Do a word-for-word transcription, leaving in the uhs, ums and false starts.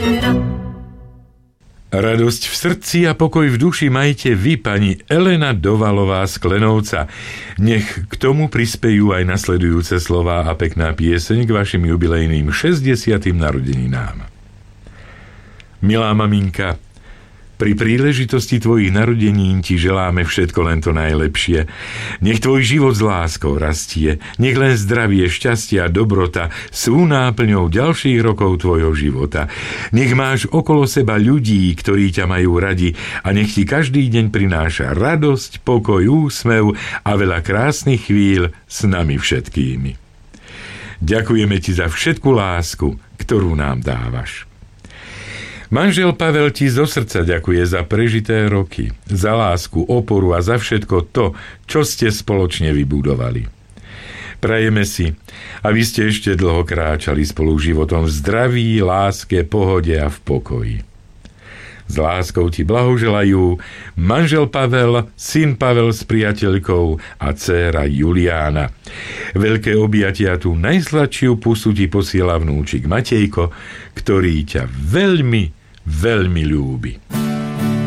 večera. Radosť v srdci a pokoj v duši majte vy, pani Elena Dovalová z Klenovca. Nech k tomu prispejú aj nasledujúce slová a pekná pieseň k vašim jubilejným šesťdesiatym narodeninám. Milá maminka, pri príležitosti tvojich narodenín ti želáme všetko len to najlepšie. Nech tvoj život s láskou rastie, nech len zdravie, šťastie a dobrota sú náplňou ďalších rokov tvojho života. Nech máš okolo seba ľudí, ktorí ťa majú radi a nech ti každý deň prináša radosť, pokoj, úsmev a veľa krásnych chvíľ s nami všetkými. Ďakujeme ti za všetku lásku, ktorú nám dávaš. Manžel Pavel ti zo srdca ďakuje za prežité roky, za lásku, oporu a za všetko to, čo ste spoločne vybudovali. Prajeme si, aby ste ešte dlho kráčali spolu životom v zdraví, láske, pohode a v pokoji. S láskou ti blahoželajú manžel Pavel, syn Pavel s priateľkou a dcéra Juliána. Veľké objatia tú najsladšiu pusu ti posiela vnúčik Matejko, ktorý ťa veľmi veľmi ľúbi.